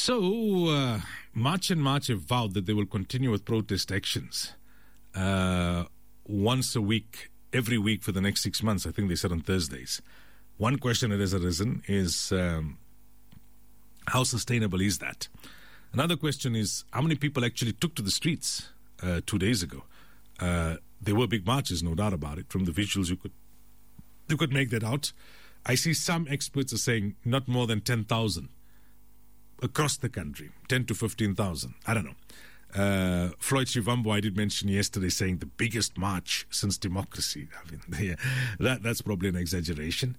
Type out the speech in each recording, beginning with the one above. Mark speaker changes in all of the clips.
Speaker 1: So, March and March have vowed that they will continue with protest actions once a week, every week for the next 6 months. I think they said on Thursdays. One question that has arisen is how sustainable is that? Another question is how many people actually took to the streets 2 days ago? There were big marches, no doubt about it. From the visuals, you could make that out. I see some experts are saying not more than 10,000 across the country, 10 to 15,000. I don't know. Floyd Shivambu, I did mention yesterday, saying the biggest march since democracy. I mean, that's probably an exaggeration.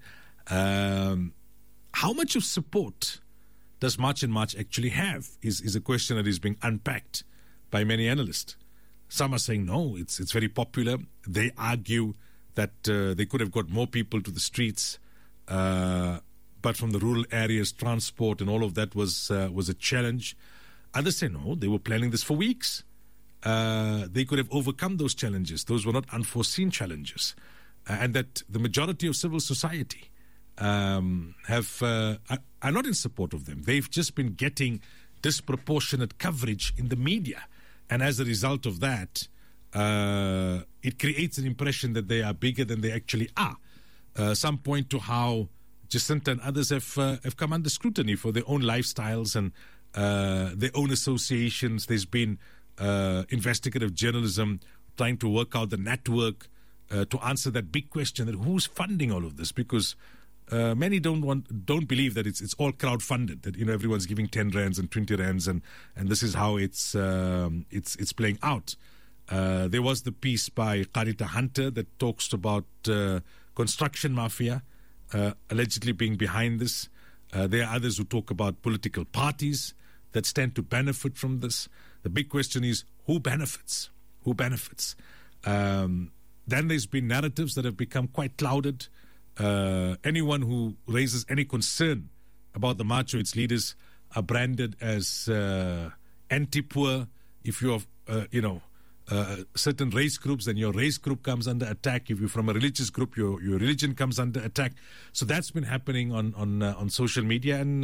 Speaker 1: How much of support does March and March actually have is a question that is being unpacked by many analysts. Some are saying, no, it's very popular. They argue that they could have got more people to the streets, but from the rural areas, transport and all of that was a challenge. Others say, no, they were planning this for weeks. They could have overcome those challenges. Those were not unforeseen challenges. And that the majority of civil society are not in support of them. They've just been getting disproportionate coverage in the media. And as a result of that, it creates an impression that they are bigger than they actually are. Some point to how Jacinta and others have come under scrutiny for their own lifestyles and their own associations. There's been investigative journalism trying to work out the network to answer that big question that who's funding all of this, because many don't believe that it's all crowd-funded, that everyone's giving 10 rands and 20 rands and this is how it's playing out. There was the piece by Karita Hunter that talks about construction mafia allegedly being behind this. There are others who talk about political parties that stand to benefit from this. The big question is who benefits? Who benefits? Then there's been narratives that have become quite clouded. Anyone who raises any concern about the march or its leaders are branded as anti-poor. If you have, certain race groups, then your race group comes under attack. If you're from a religious group, your religion comes under attack. So that's been happening on social media and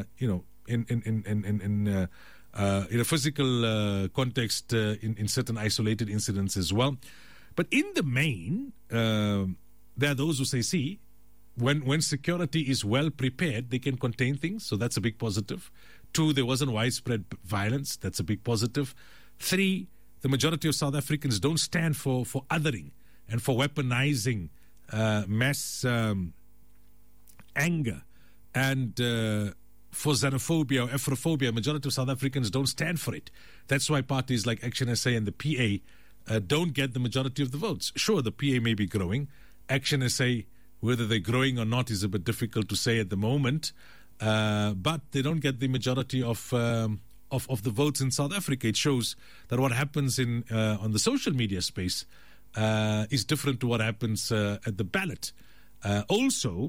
Speaker 1: in a physical context in certain isolated incidents as well. But in the main, there are those who say, see, when security is well prepared, they can contain things. So that's a big positive. 2, there wasn't widespread violence. That's a big positive. 3, the majority of South Africans don't stand for othering and for weaponizing mass anger and for xenophobia or Afrophobia. Majority of South Africans don't stand for it. That's why parties like Action SA and the PA don't get the majority of the votes. Sure, the PA may be growing. Action SA, whether they're growing or not is a bit difficult to say at the moment, but they don't get the majority of the votes in South Africa. It shows that what happens on the social media space is different to what happens at the ballot. Also,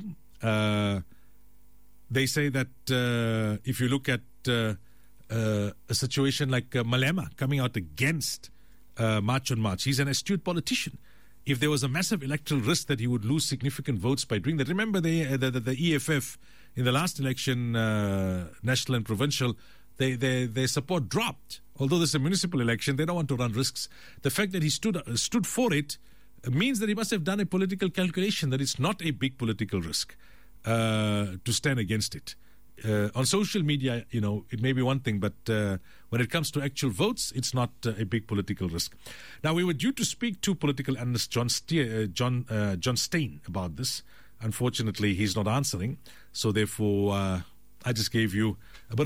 Speaker 1: they say that if you look at a situation like Malema coming out against March on March, he's an astute politician. If there was a massive electoral risk that he would lose significant votes by doing that, remember the EFF in the last election, national and provincial, their support dropped. Although this is a municipal election, they don't want to run risks. The fact that he stood for it means that he must have done a political calculation that it's not a big political risk to stand against it. On social media, it may be one thing, but when it comes to actual votes, it's not a big political risk. Now, we were due to speak to political analyst John Steyn about this. Unfortunately, he's not answering. So therefore, I just gave you a bit